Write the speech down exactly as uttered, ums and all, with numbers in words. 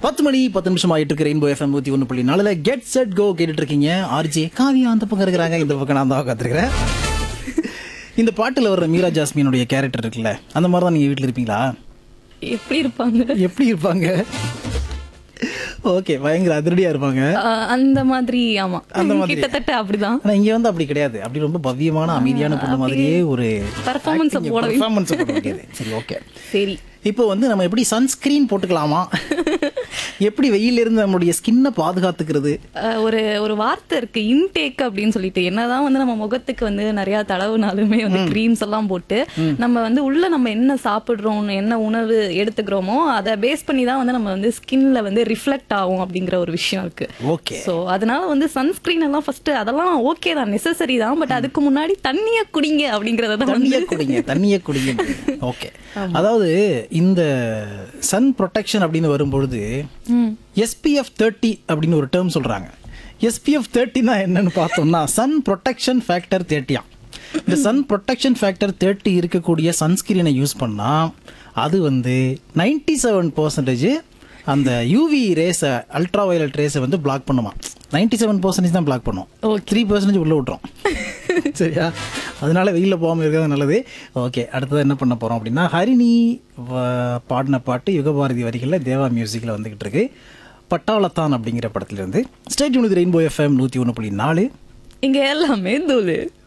பத்து மணி பத்து நிமிஷம் ஆயிட்டு இருக்கு. ரெயின்போ எஃப்எம் நூத்தி ஒன்று புள்ளி நாலுல கெட் செட் கோ கேட்டுட்டு இருக்கீங்க. ஆர்ஜே காவியா அந்த பக்கம் இருக்கிறாங்க, இந்த பக்கம் நான் தான் காத்திருக்கிறேன். இந்த பாட்டுல வர்ற மீரா ஜாஸ்மினுடைய கேரக்டர் இருக்குல்ல, அந்த மாதிரி தான் நீங்க வீட்டுல இருப்பீங்களா? எப்படி இருப்பாங்க? எப்படி இருப்பாங்க? ஓகே, பயங்கர அதிரடியா இருப்பாங்க அந்த மாதிரி. ஆமா, அந்த மாதிரி கிட்டத்தட்ட அப்படிதான். ஆனா இங்க வந்து அப்படி கிடையாது. அப்படி ரொம்ப பவ்யமான அமைதியான பொண்ணு மாதிரியே ஒரு பெர்ஃபார்மன்ஸ் போட பெர்ஃபார்மன்ஸ் போட வேண்டியது. சரி, ஓகே. சரி, இப்போ வந்து நம்ம எப்படி சன்ஸ்கிரீன் போட்டுக்கலாமா, எப்படி வெயில இருந்து நம்மளுடைய ஸ்கின்னை பாதுகாத்துக்கிறது? ஒரு ஒரு வார்த்தை இருக்கு, இன்டேக் அப்படின்னு சொல்லிட்டு. என்னதான் வந்து நம்ம முகத்துக்கு வந்து நிறைய தடவுனாலுமே வந்து கிரீம்ஸ் எல்லாம் போட்டு நம்ம வந்து உள்ள நம்ம என்ன சாப்பிடுறோம், என்ன உணவு எடுத்துக்கிறோமோ அதை பேஸ் பண்ணி தான் வந்து நம்ம வந்து ஸ்கின்ல வந்து ரிஃப்ளெக்ட் ஆகும் அப்படிங்கிற ஒரு விஷயம் இருக்கு. ஓகே. சோ அதனால வந்து சன்ஸ்கிரீன் எல்லாம் ஃபர்ஸ்ட் அதெல்லாம் ஓகே தான், நெசசரி தான். பட் அதுக்கு முன்னாடி தண்ணிய குடிங்க அப்படிங்கறத தான். தண்ணிய குடிங்க, தண்ணிய குடிங்க. ஓகே. அதாவது இந்த சன் ப்ரொடெக்ஷன் அப்படின்னு வரும்பொழுது எஸ்பிஎஃப் தேர்ட்டி அப்படின்னு ஒரு டேர்ம் சொல்றாங்க. எஸ்பிஎஃப் தேர்ட்டினா என்னன்னு பார்த்தோம்னா சன் ப்ரொடெக்ஷன் ஃபேக்டர் தேர்ட்டியா. இந்த சன் ப்ரொடெக்ஷன் ஃபேக்டர் தேர்ட்டி இருக்கக்கூடிய சன்ஸ்கிரீனை யூஸ் பண்ணா அது வந்து நைன்டி செவன் பர்சன்டேஜ் அந்த யூவி ரேஸை, அல்ட்ரா வயலட் ரேஸை வந்து பிளாக் பண்ணுமா. நைன்டி செவன் பர்சன்டேஜ் தான் பிளாக் பண்ணும், த்ரீ பர்சன்டேஜ் உள்ள விட்டுரும். சரியா? அதனால வெயிலில் போகாமல் இருக்கிறது நல்லது. ஓகே, அடுத்தது என்ன பண்ண போகிறோம் அப்படின்னா, ஹரிணி பாடின பாட்டு யுகபாரதி வரிகளில் தேவா மியூசிக்கில் வந்துகிட்டு இருக்கு. பட்டாளத்தான் அப்படிங்கிற படத்துலேருந்து. ஸ்டேட் யூனிட் ரெயின்போ எஃப்எம் நூற்றி ஒன்று புள்ளி நாலு, இங்கே எல்லாமே தூளு.